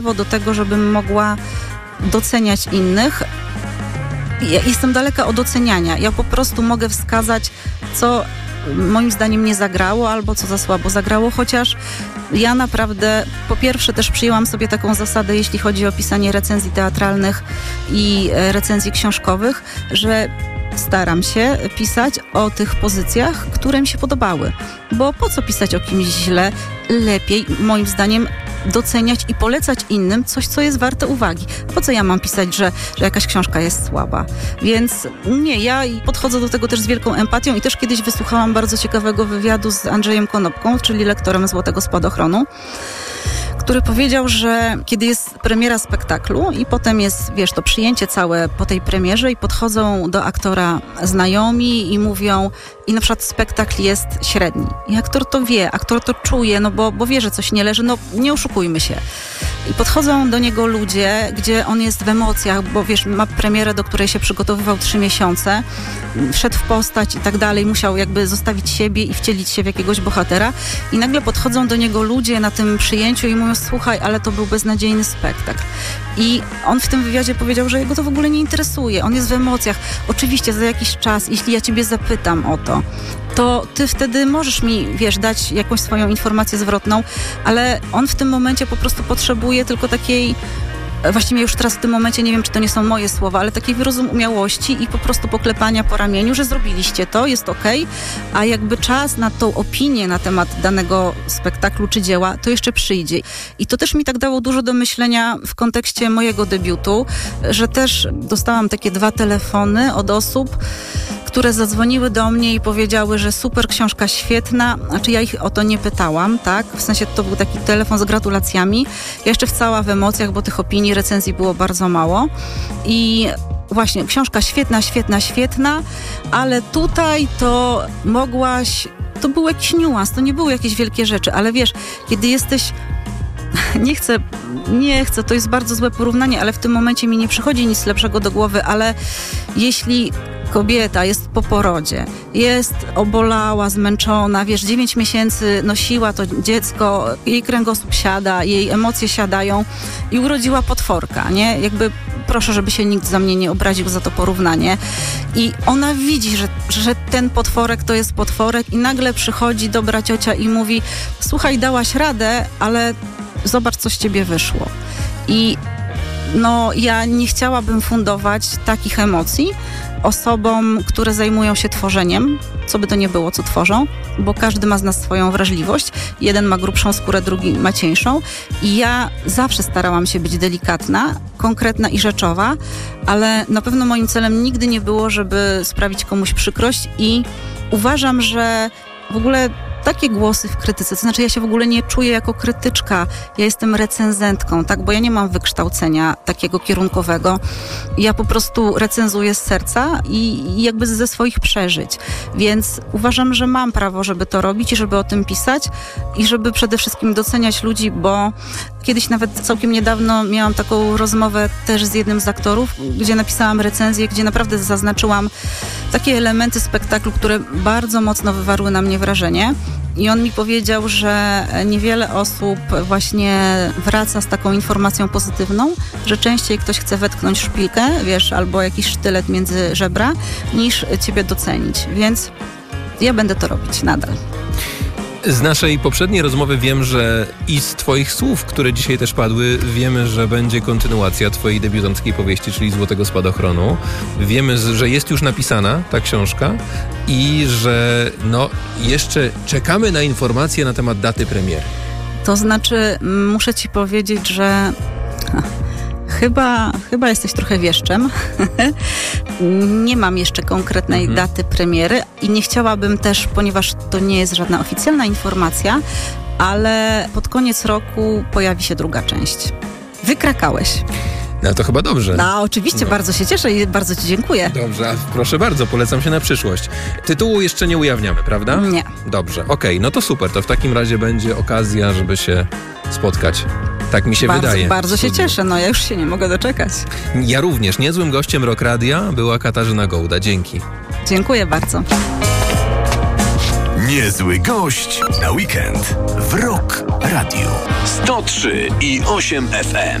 do tego, żebym mogła doceniać innych. Ja jestem daleka od oceniania. Ja po prostu mogę wskazać, co moim zdaniem nie zagrało albo co za słabo zagrało, chociaż ja naprawdę po pierwsze też przyjęłam sobie taką zasadę, jeśli chodzi o pisanie recenzji teatralnych i recenzji książkowych, że staram się pisać o tych pozycjach, które mi się podobały. Bo po co pisać o kimś źle? Lepiej, moim zdaniem, doceniać i polecać innym coś, co jest warte uwagi. Po co ja mam pisać, że jakaś książka jest słaba? Więc nie, ja podchodzę do tego też z wielką empatią i też kiedyś wysłuchałam bardzo ciekawego wywiadu z Andrzejem Konopką, czyli lektorem Złotego Spadochronu, który powiedział, że kiedy jest premiera spektaklu i potem jest, to przyjęcie całe po tej premierze i podchodzą do aktora znajomi i mówią, i na przykład spektakl jest średni. I aktor to wie, aktor to czuje, bo wie, że coś nie leży, nie oszukujmy się. I podchodzą do niego ludzie, gdzie on jest w emocjach, bo ma premierę, do której się przygotowywał 3 miesiące, wszedł w postać i tak dalej, musiał jakby zostawić siebie i wcielić się w jakiegoś bohatera i nagle podchodzą do niego ludzie na tym przyjęciu i mówią, słuchaj, ale to był beznadziejny spektakl. I on w tym wywiadzie powiedział, że jego to w ogóle nie interesuje, on jest w emocjach. Oczywiście za jakiś czas, jeśli ja ciebie zapytam o to ty wtedy możesz mi, dać jakąś swoją informację zwrotną, ale on w tym momencie po prostu potrzebuje tylko takiej, właściwie już teraz w tym momencie nie wiem, czy to nie są moje słowa, ale takiej wyrozumiałości i po prostu poklepania po ramieniu, że zrobiliście to, jest okej, a jakby czas na tą opinię na temat danego spektaklu czy dzieła, to jeszcze przyjdzie. I to też mi tak dało dużo do myślenia w kontekście mojego debiutu, że też dostałam takie 2 telefony od osób, które zadzwoniły do mnie i powiedziały, że super, książka świetna, ja ich o to nie pytałam, tak? W sensie to był taki telefon z gratulacjami. Ja jeszcze cała w emocjach, bo tych opinii, recenzji było bardzo mało. I właśnie, książka świetna, ale tutaj to to był jakiś niuans, to nie były jakieś wielkie rzeczy, ale kiedy jesteś... Nie chcę, to jest bardzo złe porównanie, ale w tym momencie mi nie przychodzi nic lepszego do głowy, ale jeśli kobieta jest po porodzie, jest obolała, zmęczona, 9 miesięcy nosiła to dziecko, jej kręgosłup siada, jej emocje siadają i urodziła potworka, nie? Proszę, żeby się nikt za mnie nie obraził za to porównanie. I ona widzi, że ten potworek to jest potworek i nagle przychodzi dobra ciocia i mówi, słuchaj, dałaś radę, ale zobacz, co z ciebie wyszło. I ja nie chciałabym fundować takich emocji osobom, które zajmują się tworzeniem, co by to nie było, co tworzą, bo każdy ma z nas swoją wrażliwość. Jeden ma grubszą skórę, drugi ma cieńszą. I ja zawsze starałam się być delikatna, konkretna i rzeczowa, ale na pewno moim celem nigdy nie było, żeby sprawić komuś przykrość i uważam, że w ogóle takie głosy w krytyce, to znaczy ja się w ogóle nie czuję jako krytyczka, ja jestem recenzentką, tak, bo ja nie mam wykształcenia takiego kierunkowego. Ja po prostu recenzuję z serca i jakby ze swoich przeżyć. Więc uważam, że mam prawo, żeby to robić i żeby o tym pisać i żeby przede wszystkim doceniać ludzi, bo kiedyś nawet całkiem niedawno miałam taką rozmowę też z jednym z aktorów, gdzie napisałam recenzję, gdzie naprawdę zaznaczyłam takie elementy spektaklu, które bardzo mocno wywarły na mnie wrażenie. I on mi powiedział, że niewiele osób właśnie wraca z taką informacją pozytywną, że częściej ktoś chce wetknąć szpilkę, albo jakiś sztylet między żebra, niż ciebie docenić. Więc ja będę to robić nadal. Z naszej poprzedniej rozmowy wiem, że i z twoich słów, które dzisiaj też padły, wiemy, że będzie kontynuacja twojej debiutanckiej powieści, czyli Złotego Spadochronu. Wiemy, że jest już napisana ta książka i że jeszcze czekamy na informacje na temat daty premiery. To znaczy, muszę ci powiedzieć, że chyba jesteś trochę wieszczem. Nie mam jeszcze konkretnej daty premiery i nie chciałabym też, ponieważ to nie jest żadna oficjalna informacja, ale pod koniec roku pojawi się 2. część. Wykrakałeś. No to chyba dobrze. Oczywiście, bardzo się cieszę i bardzo ci dziękuję. Dobrze, proszę bardzo, polecam się na przyszłość. Tytułu jeszcze nie ujawniamy, prawda? Nie. Dobrze, okej, to super, to w takim razie będzie okazja, żeby się spotkać. Tak mi się wydaje. Bardzo się cieszę, ja już się nie mogę doczekać. Ja również. Niezłym gościem Rock Radia była Katarzyna Gołda. Dzięki. Dziękuję bardzo. Niezły gość na weekend w Rock Radio 103,8 FM.